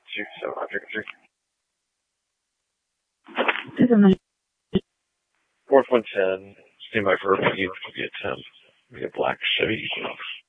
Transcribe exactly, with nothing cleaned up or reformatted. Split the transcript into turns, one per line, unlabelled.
Two, so I'll drink a drink. Fourth one ten. Stand by for a review. It'll be a ten. It'll be a black Chevy Equinox.